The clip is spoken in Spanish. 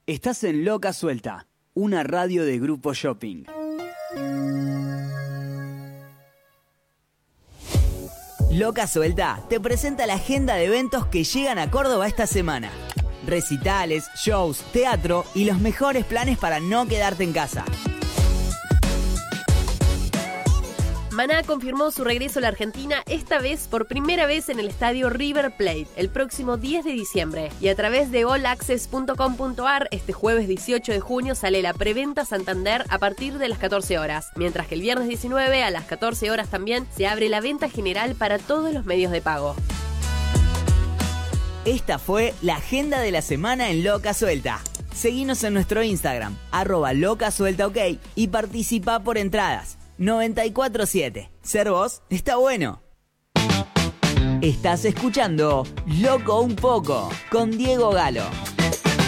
Estás en Loca Suelta, una radio de Grupo Shopping. Loca Suelta te presenta la agenda de eventos que llegan a Córdoba esta semana. Recitales, shows, teatro y los mejores planes para no quedarte en casa. Maná confirmó su regreso a la Argentina, esta vez por primera vez en el estadio River Plate, el próximo 10 de diciembre. Y a través de allaccess.com.ar, este jueves 18 de junio sale la preventa Santander a partir de las 14 horas. Mientras que el viernes 19 a las 14 horas también se abre la venta general para todos los medios de pago. Esta fue la agenda de la semana en Loca Suelta. Seguinos en nuestro Instagram, @LocaSueltaOK, y participa por entradas. 94.7. Ser vos está bueno. Estás escuchando Loco un poco con Diego Galo.